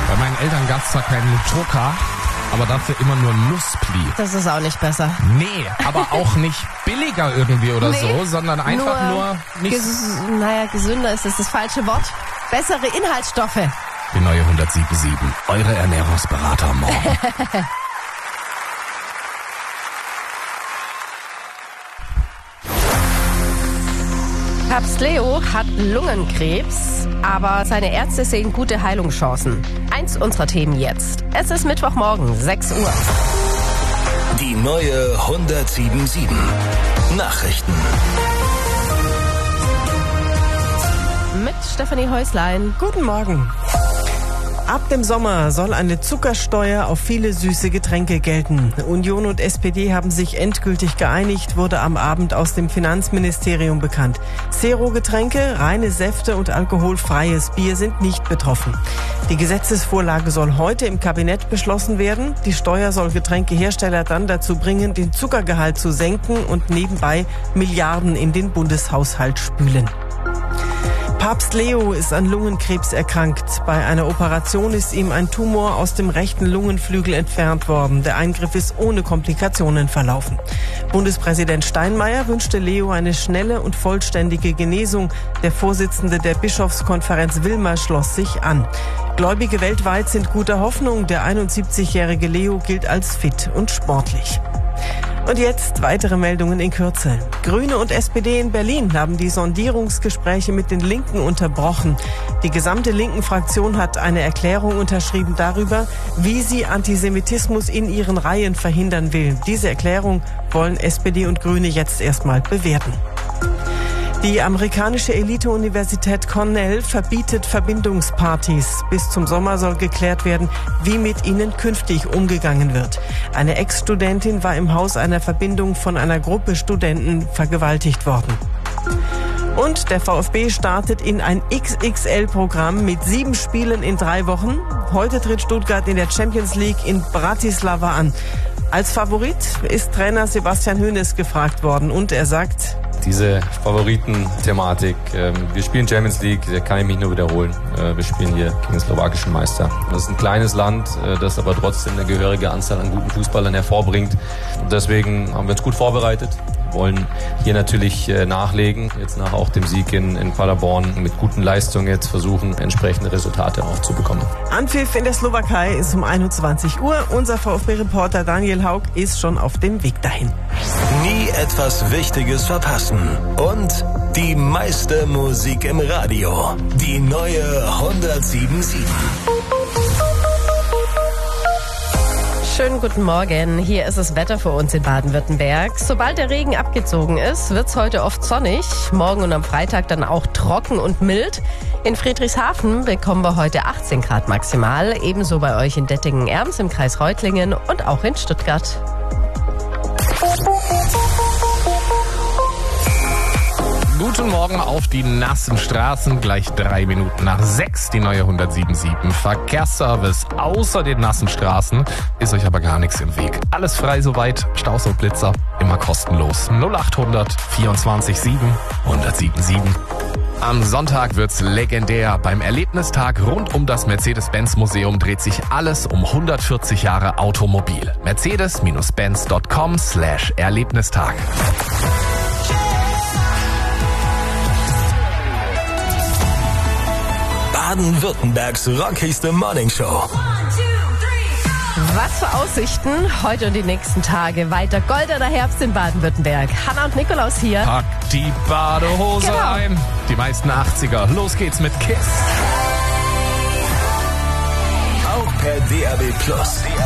Bei meinen Eltern gab es zwar keinen Drucker, aber dafür immer nur Nusspli. Das ist auch nicht besser. Nee, aber auch nicht billiger irgendwie oder so, sondern einfach nur nicht... Gesünder ist das falsche Wort. Bessere Inhaltsstoffe. Die neue 107.7, eure Ernährungsberater morgen. Papst Leo hat Lungenkrebs, aber seine Ärzte sehen gute Heilungschancen. Eins unserer Themen jetzt. Es ist Mittwochmorgen, 6 Uhr. Die neue 107.7 Nachrichten. Mit Stefanie Häuslein. Guten Morgen. Ab dem Sommer soll eine Zuckersteuer auf viele süße Getränke gelten. Union und SPD haben sich endgültig geeinigt, wurde am Abend aus dem Finanzministerium bekannt. Zero-Getränke, reine Säfte und alkoholfreies Bier sind nicht betroffen. Die Gesetzesvorlage soll heute im Kabinett beschlossen werden. Die Steuer soll Getränkehersteller dann dazu bringen, den Zuckergehalt zu senken und nebenbei Milliarden in den Bundeshaushalt spülen. Papst Leo ist an Lungenkrebs erkrankt. Bei einer Operation ist ihm ein Tumor aus dem rechten Lungenflügel entfernt worden. Der Eingriff ist ohne Komplikationen verlaufen. Bundespräsident Steinmeier wünschte Leo eine schnelle und vollständige Genesung. Der Vorsitzende der Bischofskonferenz Wilmer schloss sich an. Gläubige weltweit sind guter Hoffnung. Der 71-jährige Leo gilt als fit und sportlich. Und jetzt weitere Meldungen in Kürze. Grüne und SPD in Berlin haben die Sondierungsgespräche mit den Linken unterbrochen. Die gesamte linken Fraktion hat eine Erklärung unterschrieben darüber, wie sie Antisemitismus in ihren Reihen verhindern will. Diese Erklärung wollen SPD und Grüne jetzt erstmal bewerten. Die amerikanische Elite-Universität Cornell verbietet Verbindungspartys. Bis zum Sommer soll geklärt werden, wie mit ihnen künftig umgegangen wird. Eine Ex-Studentin war im Haus einer Verbindung von einer Gruppe Studenten vergewaltigt worden. Und der VfB startet in ein XXL-Programm mit 7 Spielen in 3 Wochen. Heute tritt Stuttgart in der Champions League in Bratislava an. Als Favorit ist Trainer Sebastian Hoeneß gefragt worden und er sagt: Diese Favoriten-Thematik, wir spielen Champions League, da kann ich mich nur wiederholen. Wir spielen hier gegen den slowakischen Meister. Das ist ein kleines Land, das aber trotzdem eine gehörige Anzahl an guten Fußballern hervorbringt. Deswegen haben wir uns gut vorbereitet. Wir wollen hier natürlich nachlegen, jetzt nach auch dem Sieg in Paderborn, mit guten Leistungen jetzt versuchen, entsprechende Resultate auch zu bekommen. Anpfiff in der Slowakei ist um 21 Uhr. Unser VfB-Reporter Daniel Haug ist schon auf dem Weg dahin. Nie etwas Wichtiges verpassen. Und die meiste Musik im Radio. Die neue 107.7. Schönen guten Morgen. Hier ist das Wetter für uns in Baden-Württemberg. Sobald der Regen abgezogen ist, wird's heute oft sonnig. Morgen und am Freitag dann auch trocken und mild. In Friedrichshafen bekommen wir heute 18 Grad maximal. Ebenso bei euch in Dettingen-Erms im Kreis Reutlingen und auch in Stuttgart. Guten Morgen auf die nassen Straßen, gleich 3 Minuten nach 6, die neue 107.7 Verkehrsservice. Außer den nassen Straßen ist euch aber gar nichts im Weg. Alles frei soweit, Staus und Blitzer, immer kostenlos. 0800 24 7 107.7. Am Sonntag wird's legendär. Beim Erlebnistag rund um das Mercedes-Benz-Museum dreht sich alles um 140 Jahre Automobil. Mercedes-Benz.com/Erlebnistag. Baden-Württembergs rockigste Morningshow. Was für Aussichten heute und die nächsten Tage. Weiter goldener Herbst in Baden-Württemberg. Hanna und Nikolaus hier. Packt die Badehose ein. Die meisten 80er. Los geht's mit KISS. Auch per DAB+.